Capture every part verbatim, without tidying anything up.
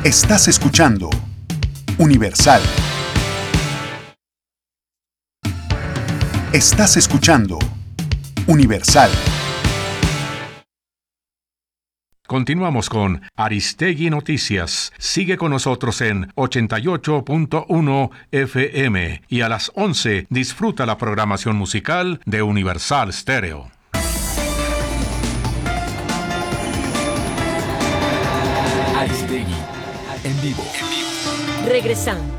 Estás escuchando Universal. Estás escuchando Universal. Continuamos con Aristegui Noticias. Sigue con nosotros en ochenta y ocho punto uno F M y a las once disfruta la programación musical de Universal Stereo. Aristegui en vivo. Regresamos.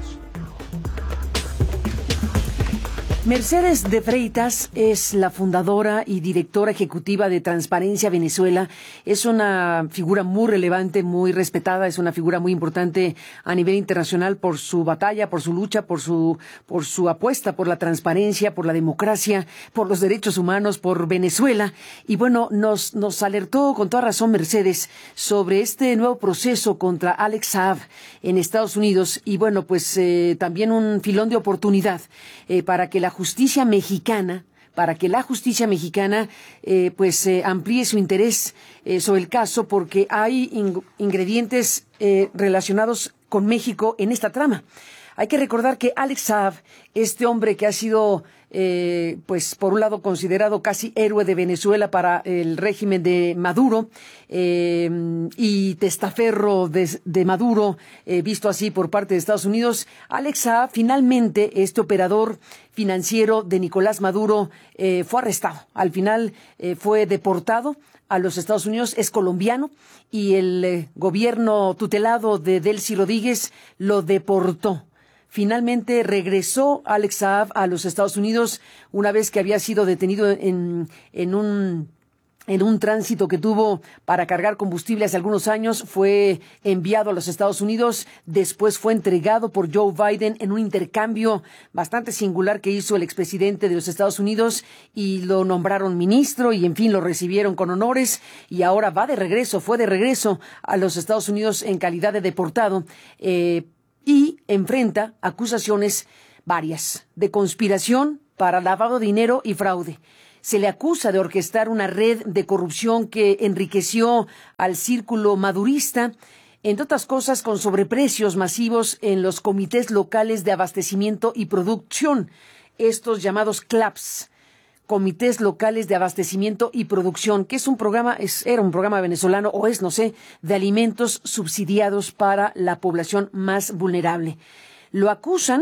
Mercedes de Freitas es la fundadora y directora ejecutiva de Transparencia Venezuela. Es una figura muy relevante, muy respetada, es una figura muy importante a nivel internacional por su batalla, por su lucha, por su, por su apuesta por la transparencia, por la democracia, por los derechos humanos, por Venezuela. Y bueno, nos, nos alertó con toda razón Mercedes sobre este nuevo proceso contra Alex Saab en Estados Unidos. Y bueno, pues eh, también un filón de oportunidad eh, para que la justicia mexicana, para que la justicia mexicana eh, pues eh, amplíe su interés eh, sobre el caso, porque hay in- ingredientes eh, relacionados con México en esta trama. Hay que recordar que Alex Saab, este hombre que ha sido, eh, pues por un lado considerado casi héroe de Venezuela para el régimen de Maduro, eh, y testaferro de, de Maduro, eh, visto así por parte de Estados Unidos, Alex Saab, finalmente, este operador financiero de Nicolás Maduro, eh, fue arrestado. Al final eh, fue deportado a los Estados Unidos, es colombiano, y el eh, gobierno tutelado de Delcy Rodríguez lo deportó. Finalmente regresó Alex Saab a los Estados Unidos una vez que había sido detenido en, en un en un tránsito que tuvo para cargar combustible hace algunos años. Fue enviado a los Estados Unidos, después fue entregado por Joe Biden en un intercambio bastante singular que hizo el expresidente de los Estados Unidos, y lo nombraron ministro y en fin lo recibieron con honores, y ahora va de regreso, fue de regreso a los Estados Unidos en calidad de deportado, eh, y enfrenta acusaciones varias de conspiración para lavado de dinero y fraude. Se le acusa de orquestar una red de corrupción que enriqueció al círculo madurista, entre otras cosas con sobreprecios masivos en los comités locales de abastecimiento y producción, estos llamados C L A Ps, Comités Locales de Abastecimiento y Producción, que es un programa, es, era un programa venezolano, o es, no sé, de alimentos subsidiados para la población más vulnerable. Lo acusan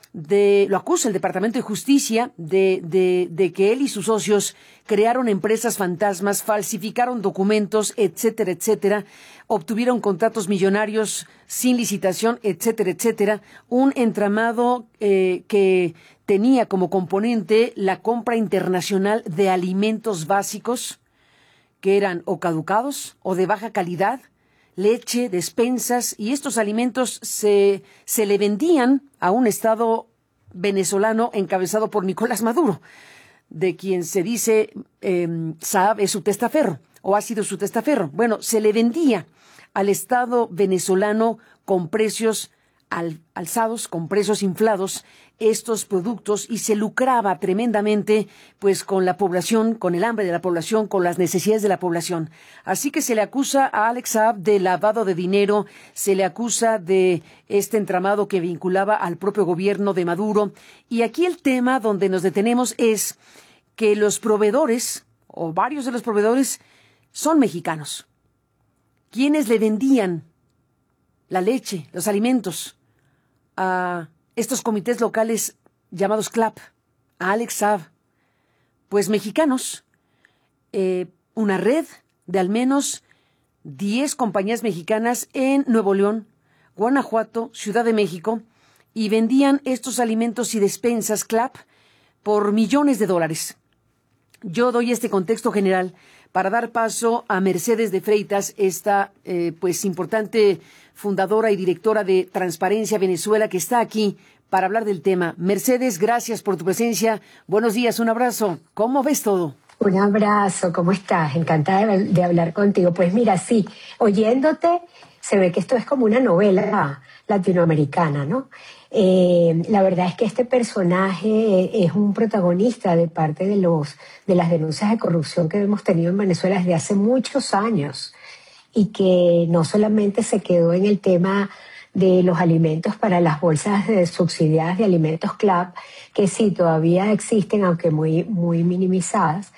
de, lo acusa el Departamento de Justicia de, de, de que él y sus socios crearon empresas fantasmas, falsificaron documentos, etcétera, etcétera, obtuvieron contratos millonarios sin licitación, etcétera, etcétera, un entramado eh, que tenía como componente la compra internacional de alimentos básicos que eran o caducados o de baja calidad, leche, despensas, y estos alimentos se, se le vendían a un Estado venezolano encabezado por Nicolás Maduro, de quien se dice eh, Saab es su testaferro, o ha sido su testaferro. Bueno, se le vendía al Estado venezolano con precios al, alzados, con precios inflados, estos productos, y se lucraba tremendamente pues con la población, con el hambre de la población, con las necesidades de la población. Así que se le acusa a Alex Saab de lavado de dinero, se le acusa de este entramado que vinculaba al propio gobierno de Maduro. Y aquí el tema donde nos detenemos es que los proveedores, o varios de los proveedores, son mexicanos. ¿Quiénes le vendían la leche, los alimentos a estos comités locales llamados C L A P, a Alex Saab? Pues mexicanos, eh, una red de al menos diez compañías mexicanas en Nuevo León, Guanajuato, Ciudad de México, y vendían estos alimentos y despensas C L A P por millones de dólares. Yo doy este contexto general para dar paso a Mercedes de Freitas, esta eh, pues importante fundadora y directora de Transparencia Venezuela, que está aquí para hablar del tema. Mercedes, gracias por tu presencia. Buenos días, un abrazo. ¿Cómo ves todo? Un abrazo, ¿cómo estás? Encantada de, de hablar contigo. Pues mira, sí, oyéndote se ve que esto es como una novela latinoamericana, ¿no? Eh, la verdad es que este personaje es un protagonista de parte de los de las denuncias de corrupción que hemos tenido en Venezuela desde hace muchos años. y que no solamente se quedó en el tema de los alimentos para las bolsas de subsidiadas de alimentos C L A P, que sí todavía existen, aunque muy, muy minimizadas,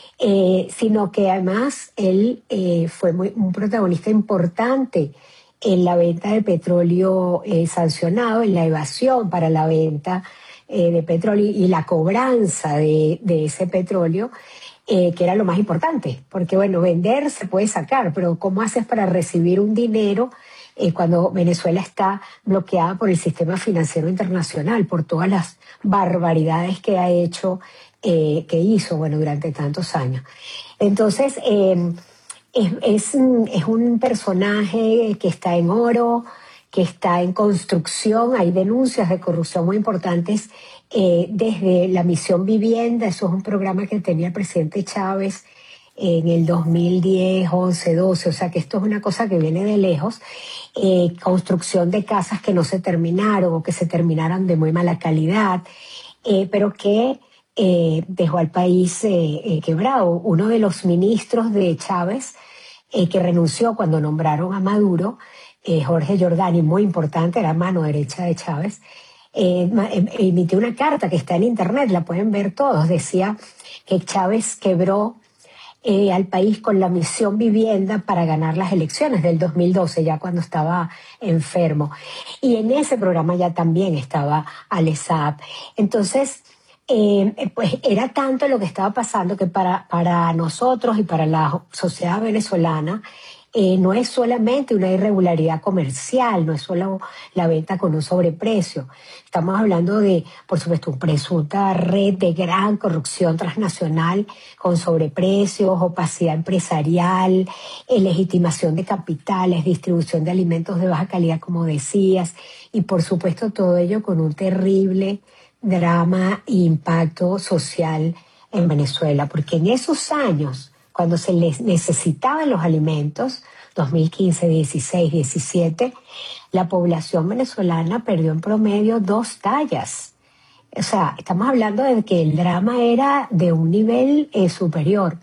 eh, sino que además él eh, fue muy, un protagonista importante en la venta de petróleo eh, sancionado, en la evasión para la venta eh, de petróleo y la cobranza de, de ese petróleo, eh, que era lo más importante, porque bueno, vender se puede sacar, pero ¿cómo haces para recibir un dinero Eh, cuando Venezuela está bloqueada por el sistema financiero internacional, por todas las barbaridades que ha hecho, eh, que hizo, bueno, durante tantos años? Entonces, eh, es, es, es un personaje que está en oro, que está en construcción. Hay denuncias de corrupción muy importantes eh, desde la Misión Vivienda. Eso es un programa que tenía el presidente Chávez en el dos mil diez, once, doce, o sea que esto es una cosa que viene de lejos. Eh, construcción de casas que no se terminaron o que se terminaron de muy mala calidad, eh, pero que eh, dejó al país eh, eh, quebrado. Uno de los ministros de Chávez eh, que renunció cuando nombraron a Maduro, eh, Jorge Giordani, muy importante, era mano derecha de Chávez, eh, emitió una carta que está en internet, la pueden ver todos, decía que Chávez quebró Eh, al país con la Misión Vivienda para ganar las elecciones del dos mil doce, ya cuando estaba enfermo. Y en ese programa ya también estaba Alessab. Entonces, eh, pues era tanto lo que estaba pasando que para, para nosotros y para la sociedad venezolana, Eh, no es solamente una irregularidad comercial, no es solo la venta con un sobreprecio. Estamos hablando de, por supuesto, una presunta red de gran corrupción transnacional con sobreprecios, opacidad empresarial, eh, legitimación de capitales, distribución de alimentos de baja calidad, como decías, y por supuesto todo ello con un terrible drama e impacto social en Venezuela, porque en esos años, cuando se les necesitaban los alimentos, dos mil quince, dieciséis, diecisiete, la población venezolana perdió en promedio dos tallas. O sea, estamos hablando de que el drama era de un nivel eh, superior.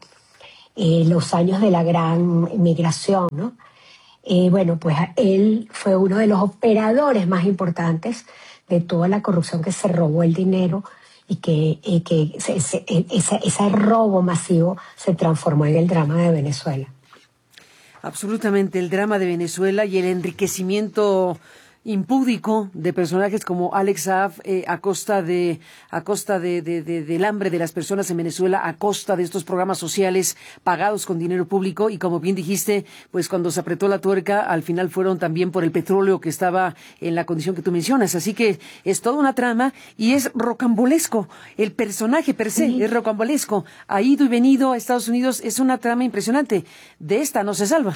Eh, los años de la gran migración, ¿no? Eh, bueno, pues él fue uno de los operadores más importantes de toda la corrupción que se robó el dinero y que, y que ese, ese, ese, ese robo masivo se transformó en el drama de Venezuela. Absolutamente, el drama de Venezuela y el enriquecimiento impúdico de personajes como Alex Saab eh, a costa de a costa de, de, de del hambre de las personas en Venezuela, a costa de estos programas sociales pagados con dinero público, y como bien dijiste, pues cuando se apretó la tuerca al final fueron también por el petróleo que estaba en la condición que tú mencionas. Así que es toda una trama y es rocambolesco, el personaje per se sí. Es rocambolesco, ha ido y venido a Estados Unidos, es una trama impresionante. De esta no se salva.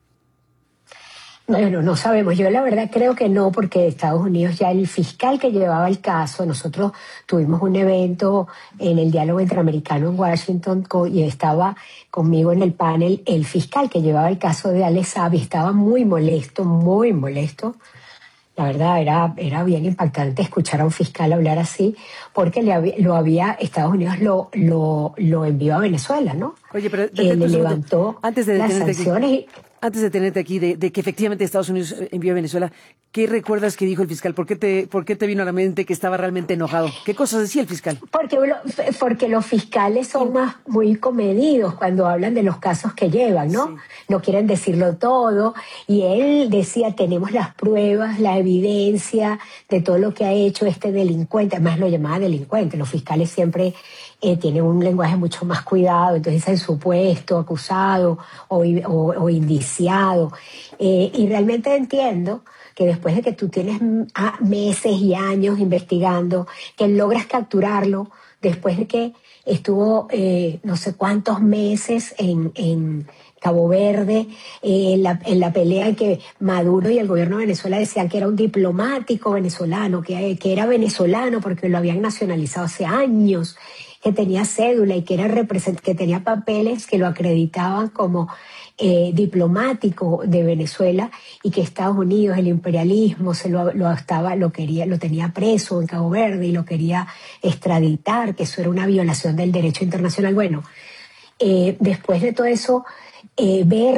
Bueno, no sabemos. Yo la verdad creo que no, porque Estados Unidos, ya el fiscal que llevaba el caso, nosotros tuvimos un evento en el diálogo interamericano en Washington y estaba conmigo en el panel el fiscal que llevaba el caso de Alex Saab y estaba muy molesto, muy molesto. La verdad era, era bien impactante escuchar a un fiscal hablar así, porque le había, lo había, Estados Unidos lo, lo, lo envió a Venezuela, ¿no? Oye, pero eh, le levantó antes de las sanciones y, Antes de tenerte aquí, de, de que efectivamente Estados Unidos envió a Venezuela, ¿qué recuerdas que dijo el fiscal? ¿Por qué te, por qué te vino a la mente que estaba realmente enojado? ¿Qué cosas decía el fiscal? Porque, porque los fiscales son más muy comedidos cuando hablan de los casos que llevan, ¿no? Sí. No quieren decirlo todo. Y él decía, tenemos las pruebas, la evidencia de todo lo que ha hecho este delincuente. Además lo llamaba delincuente. Los fiscales siempre eh, tienen un lenguaje mucho más cuidado. Entonces dicen supuesto, acusado o, o, o indiciado. Eh, y realmente entiendo que después de que tú tienes meses y años investigando, que logras capturarlo, después de que estuvo eh, no sé cuántos meses en, en Cabo Verde, eh, en, la, en la pelea en que Maduro y el gobierno de Venezuela decían que era un diplomático venezolano, que, que era venezolano porque lo habían nacionalizado hace años, que tenía cédula y que, era represent- que tenía papeles que lo acreditaban como Eh, diplomático de Venezuela, y que Estados Unidos, el imperialismo, se lo, lo estaba, lo quería, lo tenía preso en Cabo Verde y lo quería extraditar, que eso era una violación del derecho internacional. Bueno, eh, después de todo eso, eh, ver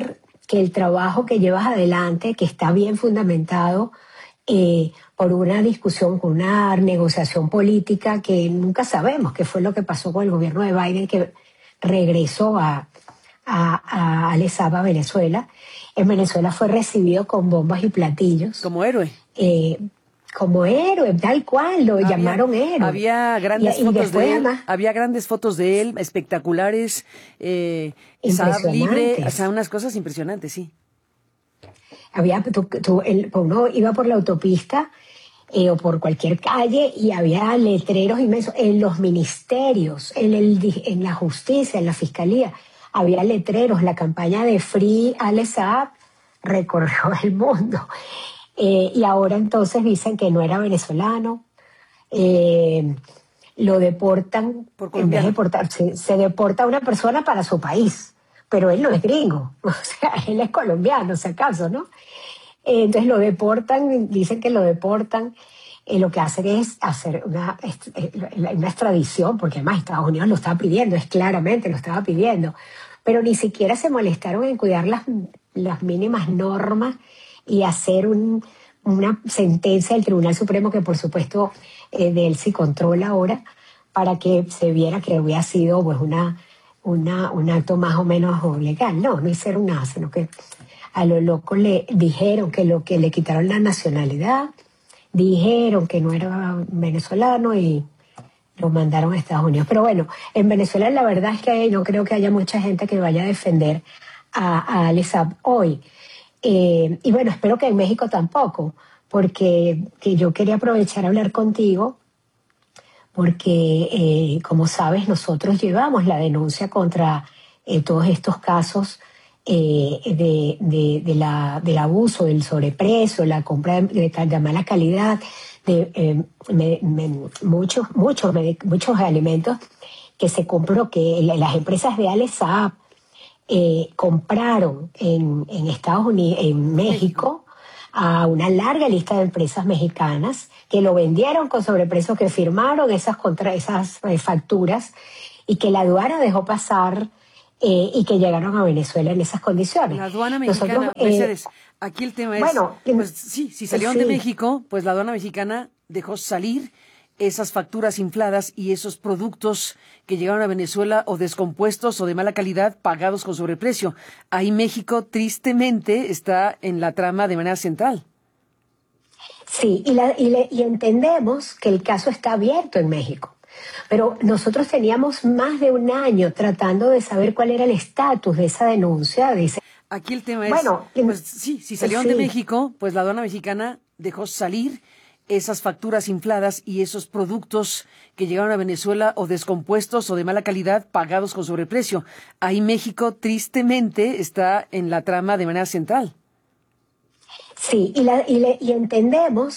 que el trabajo que llevas adelante, que está bien fundamentado eh, por una discusión, con una negociación política que nunca sabemos qué fue lo que pasó con el gobierno de Biden, que regresó a, a, a Alex Saab a Venezuela. En Venezuela fue recibido con bombas y platillos. Como héroe. Eh, como héroe, tal cual, lo había, llamaron héroe. Había grandes y, fotos y de él, además, había grandes fotos de él, espectaculares, eh, Saab libre, o sea, unas cosas impresionantes, sí. Había, tú, tú, el, uno iba por la autopista eh, o por cualquier calle y había letreros inmensos en los ministerios, en, el, en la justicia, en la fiscalía. Había letreros, la campaña de Free Alex Saab recorrió el mundo. Eh, y ahora entonces dicen que no era venezolano, eh, lo deportan, Por en vez de deportar, se, se deporta a una persona para su país, pero él no es gringo, o sea, él es colombiano, si acaso, ¿no? Eh, entonces lo deportan, dicen que lo deportan, eh, lo que hacen es hacer una, una extradición, porque además Estados Unidos lo estaba pidiendo, es claramente lo estaba pidiendo, pero ni siquiera se molestaron en cuidar las, las mínimas normas y hacer un, una sentencia del Tribunal Supremo, que por supuesto eh, de él sí controla ahora, para que se viera que había sido pues una, una, un acto más o menos legal. No, no hicieron nada, sino que a lo loco le dijeron que, lo, que le quitaron la nacionalidad, dijeron que no era venezolano y lo mandaron a Estados Unidos. Pero bueno, en Venezuela la verdad es que no creo que haya mucha gente que vaya a defender a, a Alex Saab hoy. Eh, y bueno, espero que en México tampoco, porque que yo quería aprovechar a hablar contigo, porque eh, como sabes, nosotros llevamos la denuncia contra eh, todos estos casos eh, de, de, de la, del abuso, del sobreprecio, la compra de, de mala calidad, de eh, me, me, muchos, muchos, muchos alimentos que se compró, que las empresas de Alex Saab Eh, compraron en, en Estados Unidos, en México, a una larga lista de empresas mexicanas que lo vendieron con sobreprecios, que firmaron esas, contra, esas eh, facturas y que la aduana dejó pasar eh, y que llegaron a Venezuela en esas condiciones. La aduana mexicana, Nosotros, eh, Mercedes, aquí el tema es, bueno, pues sí, si salieron sí. de México, pues la aduana mexicana dejó salir esas facturas infladas y esos productos que llegaron a Venezuela o descompuestos o de mala calidad pagados con sobreprecio. Ahí México tristemente está en la trama de manera central. Sí, y, la, y, le, y entendemos que el caso está abierto en México. Pero nosotros teníamos más de un año tratando de saber cuál era el estatus de esa denuncia. De ese... Aquí el tema es, bueno, pues sí, si salieron sí. de México, pues la aduana mexicana dejó salir esas facturas infladas y esos productos que llegaron a Venezuela o descompuestos o de mala calidad pagados con sobreprecio. Ahí México tristemente está en la trama de manera central. Sí, y, la, y, le, y entendemos